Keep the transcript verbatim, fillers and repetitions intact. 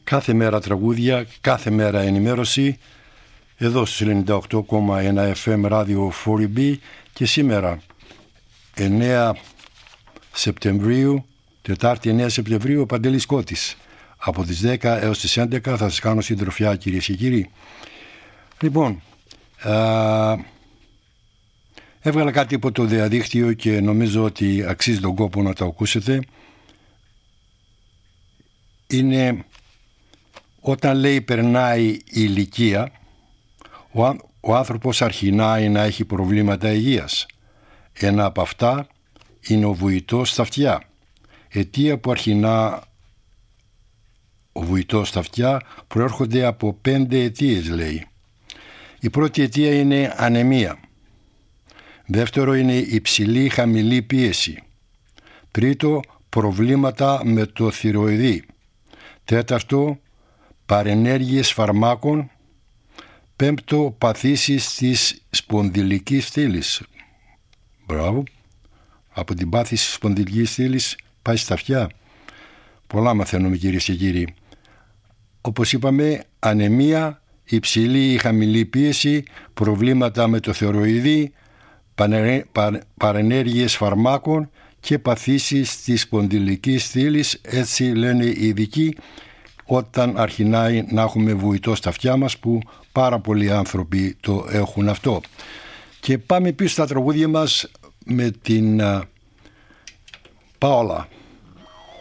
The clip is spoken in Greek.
Κάθε μέρα τραγούδια, κάθε μέρα ενημέρωση, εδώ στους ενενήντα οκτώ κόμμα ένα εφ εμ ράδιο φορ μπι, και σήμερα εννέα Σεπτεμβρίου, Τετάρτη εννέα Σεπτεμβρίου, ο Παντελής Κώτης. Από τις δέκα έως τις έντεκα θα σας κάνω συντροφιά, κυρίες και κύριοι. Λοιπόν, α, έβγαλα κάτι από το διαδίκτυο και νομίζω ότι αξίζει τον κόπο να το ακούσετε. Είναι όταν λέει περνάει η ηλικία, ο, ο άνθρωπος αρχινάει να έχει προβλήματα υγείας. Ένα από αυτά είναι ο βουητός στα αυτιά. Αιτία που αρχινά ο βουητός στα αυτιά προέρχονται από πέντε αιτίες, λέει. Η πρώτη αιτία είναι ανεμία. Δεύτερο είναι υψηλή χαμηλή πίεση. Τρίτο, προβλήματα με το θηροειδή. Τέταρτο, παρενέργειες φαρμάκων. Πέμπτο, παθήσεις της σπονδυλικής στήλης. Μπράβο. Από την πάθηση της σπονδυλικής στήλης πάει στα αυτιά. Πολλά μαθαίνουμε, κυρίες και κύριοι. Όπως είπαμε, ανεμία, υψηλή ή χαμηλή πίεση, προβλήματα με το θηροειδή, παρενέργειες φαρμάκων και παθήσεις της σπονδυλικής στήλης. Έτσι λένε οι ειδικοί όταν αρχινάει να έχουμε βουητό στα αυτιά μας, που πάρα πολλοί άνθρωποι το έχουν αυτό. Και πάμε πίσω στα τραγούδια μας με την uh, Πάολα.